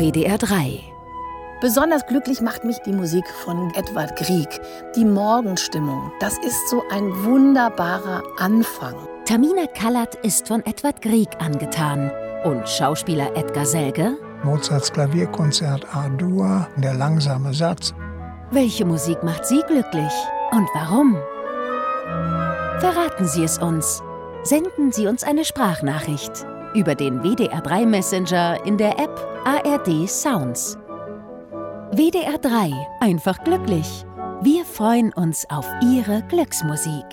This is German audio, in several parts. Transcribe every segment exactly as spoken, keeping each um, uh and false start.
W D R drei. Besonders glücklich macht mich die Musik von Edvard Grieg. Die Morgenstimmung, das ist so ein wunderbarer Anfang. Tamina Kallert ist von Edvard Grieg angetan. Und Schauspieler Edgar Selge? Mozarts Klavierkonzert A-Dur, der langsame Satz. Welche Musik macht Sie glücklich? Und warum? Verraten Sie es uns. Senden Sie uns eine Sprachnachricht über den W D R drei Messenger in der App A R D Sounds. W D R drei, einfach glücklich. Wir freuen uns auf Ihre Glücksmusik.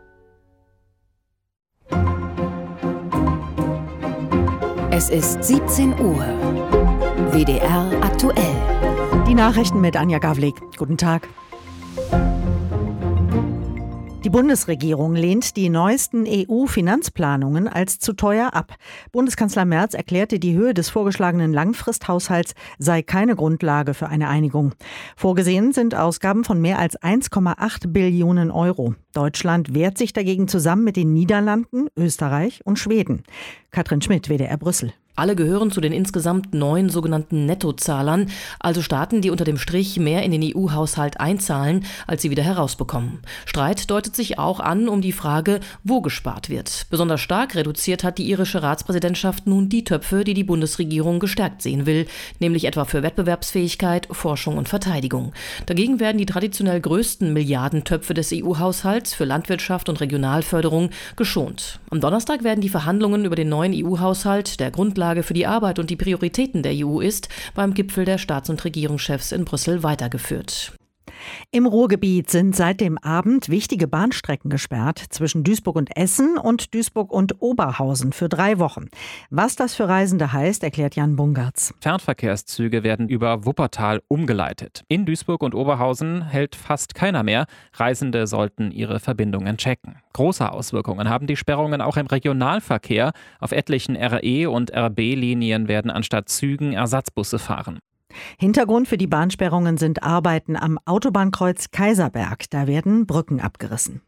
Es ist siebzehn Uhr. W D R aktuell. Die Nachrichten mit Anja Gawlik. Guten Tag. Die Bundesregierung lehnt die neuesten E U-Finanzplanungen als zu teuer ab. Bundeskanzler Merz erklärte, die Höhe des vorgeschlagenen Langfristhaushalts sei keine Grundlage für eine Einigung. Vorgesehen sind Ausgaben von mehr als eins Komma acht Billionen Euro. Deutschland wehrt sich dagegen zusammen mit den Niederlanden, Österreich und Schweden. Katrin Schmidt, W D R Brüssel. Alle gehören zu den insgesamt neun sogenannten Nettozahlern, also Staaten, die unter dem Strich mehr in den E U-Haushalt einzahlen, als sie wieder herausbekommen. Streit deutet sich auch an um die Frage, wo gespart wird. Besonders stark reduziert hat die irische Ratspräsidentschaft nun die Töpfe, die die Bundesregierung gestärkt sehen will, nämlich etwa für Wettbewerbsfähigkeit, Forschung und Verteidigung. Dagegen werden die traditionell größten Milliardentöpfe des E U-Haushalts für Landwirtschaft und Regionalförderung geschont. Am Donnerstag werden die Verhandlungen über den neuen E U-Haushalt, der Grundlage für die Arbeit und die Prioritäten der E U ist, beim Gipfel der Staats- und Regierungschefs in Brüssel weitergeführt. Im Ruhrgebiet sind seit dem Abend wichtige Bahnstrecken gesperrt zwischen Duisburg und Essen und Duisburg und Oberhausen für drei Wochen. Was das für Reisende heißt, erklärt Jan Bungartz. Fernverkehrszüge werden über Wuppertal umgeleitet. In Duisburg und Oberhausen hält fast keiner mehr. Reisende sollten ihre Verbindungen checken. Große Auswirkungen haben die Sperrungen auch im Regionalverkehr. Auf etlichen R E- und R B-Linien werden anstatt Zügen Ersatzbusse fahren. Hintergrund für die Bahnsperrungen sind Arbeiten am Autobahnkreuz Kaiserberg. Da werden Brücken abgerissen.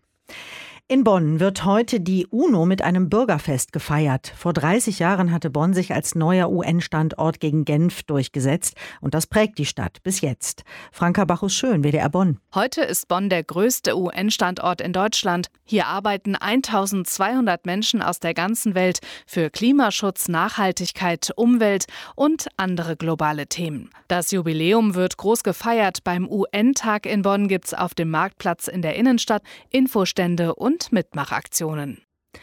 In Bonn wird heute die UNO mit einem Bürgerfest gefeiert. Vor dreißig Jahren hatte Bonn sich als neuer U N-Standort gegen Genf durchgesetzt. Und das prägt die Stadt bis jetzt. Franka Bachus-Schön, W D R Bonn. Heute ist Bonn der größte U N-Standort in Deutschland. Hier arbeiten eintausendzweihundert Menschen aus der ganzen Welt für Klimaschutz, Nachhaltigkeit, Umwelt und andere globale Themen. Das Jubiläum wird groß gefeiert. Beim U N-Tag in Bonn gibt's auf dem Marktplatz in der Innenstadt Infostände und und Mitmachaktionen.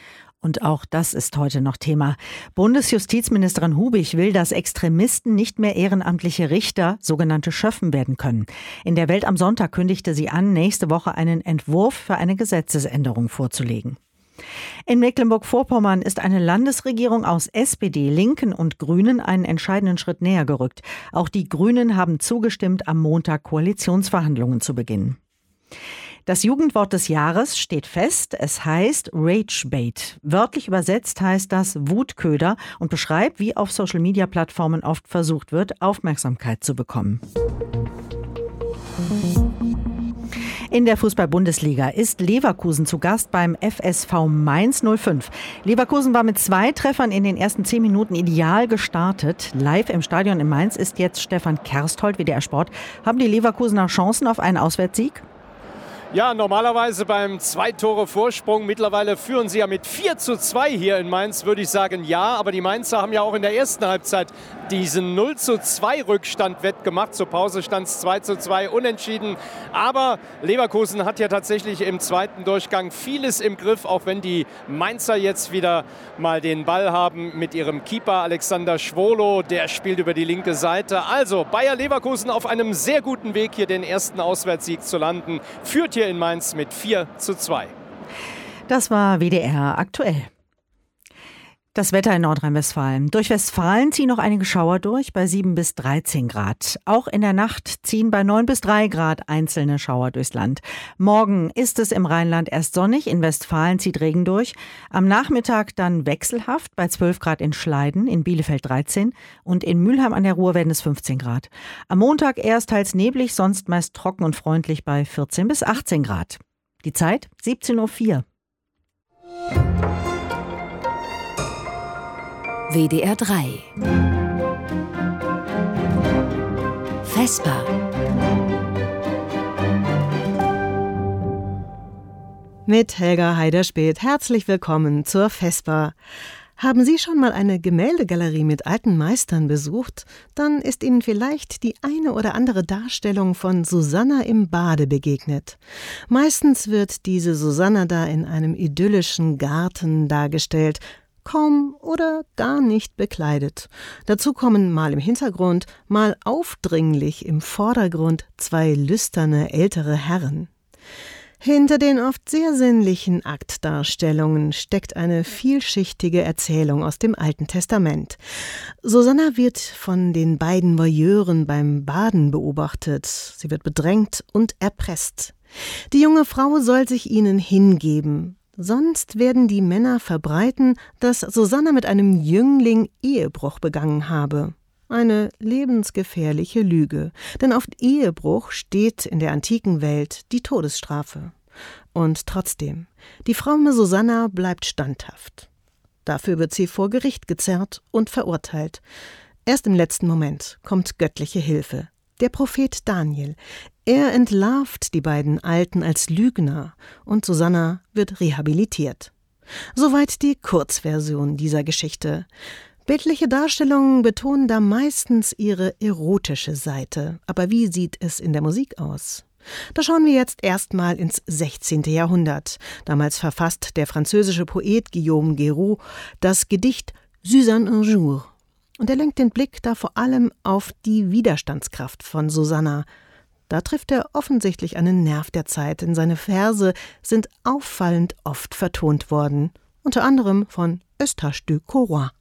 Und auch das ist heute noch Thema. Bundesjustizministerin Hubig will, dass Extremisten nicht mehr ehrenamtliche Richter, sogenannte Schöffen, werden können. In der Welt am Sonntag kündigte sie an, nächste Woche einen Entwurf für eine Gesetzesänderung vorzulegen. In Mecklenburg-Vorpommern ist eine Landesregierung aus S P D, Linken und Grünen einen entscheidenden Schritt näher gerückt. Auch die Grünen haben zugestimmt, am Montag Koalitionsverhandlungen zu beginnen. Das Jugendwort des Jahres steht fest. Es heißt Ragebait. Wörtlich übersetzt heißt das Wutköder und beschreibt, wie auf Social-Media-Plattformen oft versucht wird, Aufmerksamkeit zu bekommen. In der Fußball-Bundesliga ist Leverkusen zu Gast beim F S V Mainz null fünf. Leverkusen war mit zwei Treffern in den ersten zehn Minuten ideal gestartet. Live im Stadion in Mainz ist jetzt Stefan Kersthold, W D R Sport. Haben die Leverkusener Chancen auf einen Auswärtssieg? Ja, normalerweise beim Zwei-Tore-Vorsprung. Mittlerweile führen sie ja mit vier zu zwei hier in Mainz, würde ich sagen, ja. Aber die Mainzer haben ja auch in der ersten Halbzeit diesen null zu zwei Rückstand wettgemacht. Zur Pause stand es zwei zu zwei unentschieden. Aber Leverkusen hat ja tatsächlich im zweiten Durchgang vieles im Griff, auch wenn die Mainzer jetzt wieder mal den Ball haben mit ihrem Keeper Alexander Schwolo. Der spielt über die linke Seite. Also Bayer Leverkusen auf einem sehr guten Weg, hier den ersten Auswärtssieg zu landen. Führt hier in Mainz mit vier zu zwei. Das war W D R aktuell. Das Wetter in Nordrhein-Westfalen. Durch Westfalen ziehen noch einige Schauer durch bei sieben bis dreizehn Grad. Auch in der Nacht ziehen bei neun bis drei Grad einzelne Schauer durchs Land. Morgen ist es im Rheinland erst sonnig, in Westfalen zieht Regen durch. Am Nachmittag dann wechselhaft bei zwölf Grad in Schleiden, in Bielefeld dreizehn und in Mülheim an der Ruhr werden es fünfzehn Grad. Am Montag erst teils neblig, sonst meist trocken und freundlich bei vierzehn bis achtzehn Grad. Die Zeit siebzehn Uhr vier. W D R drei. Vesper. Mit Helga Heiderspeth. Herzlich willkommen zur Vesper. Haben Sie schon mal eine Gemäldegalerie mit alten Meistern besucht? Dann ist Ihnen vielleicht die eine oder andere Darstellung von Susanna im Bade begegnet. Meistens wird diese Susanna da in einem idyllischen Garten dargestellt, kaum oder gar nicht bekleidet. Dazu kommen mal im Hintergrund, mal aufdringlich im Vordergrund zwei lüsterne ältere Herren. Hinter den oft sehr sinnlichen Aktdarstellungen steckt eine vielschichtige Erzählung aus dem Alten Testament. Susanna wird von den beiden Voyeuren beim Baden beobachtet. Sie wird bedrängt und erpresst. Die junge Frau soll sich ihnen hingeben. Sonst werden die Männer verbreiten, dass Susanna mit einem Jüngling Ehebruch begangen habe. Eine lebensgefährliche Lüge, denn auf Ehebruch steht in der antiken Welt die Todesstrafe. Und trotzdem, die fromme Susanna bleibt standhaft. Dafür wird sie vor Gericht gezerrt und verurteilt. Erst im letzten Moment kommt göttliche Hilfe. Der Prophet Daniel. Er entlarvt die beiden Alten als Lügner und Susanna wird rehabilitiert. Soweit die Kurzversion dieser Geschichte. Bildliche Darstellungen betonen da meistens ihre erotische Seite. Aber wie sieht es in der Musik aus? Da schauen wir jetzt erstmal ins sechzehnte Jahrhundert. Damals verfasst der französische Poet Guillaume Guéroult das Gedicht Suzanne un jour. Und er lenkt den Blick da vor allem auf die Widerstandskraft von Susanna. Da trifft er offensichtlich einen Nerv der Zeit, denn seine Verse sind auffallend oft vertont worden. Unter anderem von Eustache de Cauroy.